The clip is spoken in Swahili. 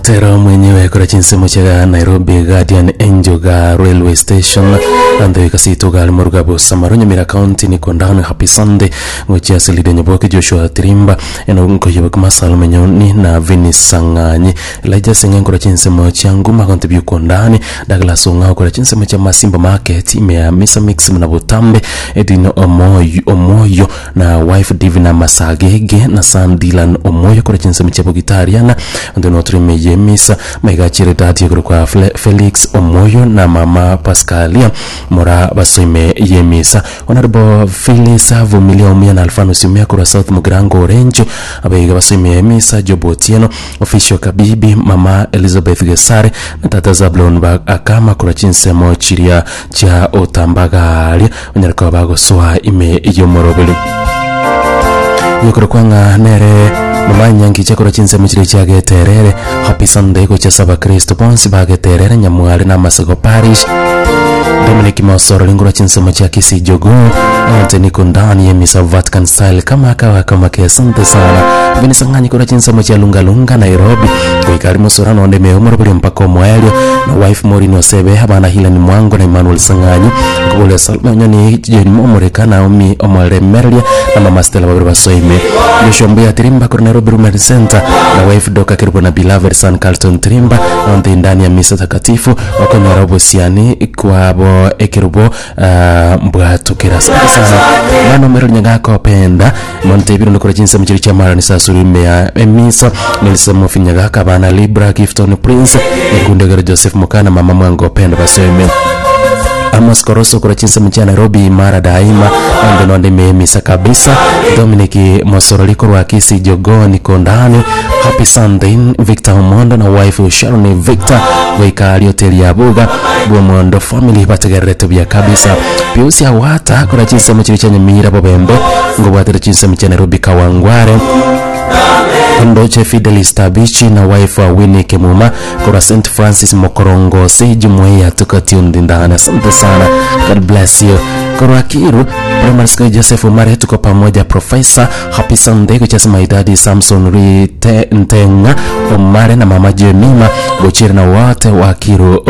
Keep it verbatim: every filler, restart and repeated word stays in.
Motero mwenyewe kwa jinsi moja Nairobi Guardian Enjoga Railway Station ando ikasito gali Morugabo Samaronya Mira County ni kondano Happy Sunday ngochi asilide nyoboke Joshua Tirimba eno nko yobak masalo menyoni na Vini Sanganyi Elijah Sengen kwa jinsi moja nguma kontibiu kondani Douglas Ongao kwa jinsi moja Masimba Market imea Misa Mix mnabotambe Edino Omoyo Omoyo na wife Divina Masagege na Sam Dylan Omoyo kwa jinsi moja Bogitariana ando notrime Yemisa maigachire dati kwa Felix Omoyo na mama Pascalia mora basime Yemisa honorable Phyllis Vumilia Omia na Alfano Simia kwa South Mugrango Orange abaiga basime Yemisa Jobotieno official Kabibi mama Elizabeth Gesare na tata Zablon Akama kwa chinse mochiria cha Otambagali onyarika bago soa ime yomorobeli yokoro kwanga nere mama nyangi chakora chinse mchire chage terere Happy Sunday ko chasaba Kristo ponsi bage terere nyamwali na Masago Parish Dominic Mosoro lingura chinse mchia Kisi Jogo Anthony Kondani Yemisa Vatican Style kama kawa kama kia sante sana Vini Sanganyi kura chinse mchia Lunga Lunga Nairobi kwa ikari Mosorano onde meomoro bili mpako mwelio na wife Morini Osebe habana hila ni mwango na Emmanuel Sanganyi kubule salma nyoni jeni momoreka na omi omwale Merlia na mama Stella wabiruwa soime Yoshombe Tirimba kwa Nairobi Rumeri Center na wife Doka kiribu na Beloved Son Carlton Tirimba na onde ndani ya misa takatifu wako Nairobi siani kwa abo ekirubo uh, mbwatu kira sana mano mero nyangako penda Montebiru nukura jinsa mchiri chamara ni sasuri mea emisa Nelisa mofinyagaka bana Libra Gifton Prince Ekundegara Joseph Mokana mama mwango penda basoime Amos Koroso kura chinsa mchia Nairobi mara daima ando nonde meemisa kabisa Dominic Mosoroliko wa Kisi Jogo ni kondani Happy Sunday Victor Omondo na wife Sharon Victor weka alioteli ya Buga Buomondo family batagarreto bia kabisa Piusi Awata kura chinsa mchiri chanye Mira Bobembe ngobwatira chinsa mchia Nairobi Kawangware Ndoche Fidelis Tabichi na wife wa Winnie Kemuma kura Saint Francis Mokorongo Seiji Mweya tukati undindana asante sana God bless you kura Kiru Primary School Joseph Umare tuko pamoja Professor Happy Sunday kuchasi maidadi Samson Rite Ntenga Umare na mama Jemima Bochiri na wate wa Kiru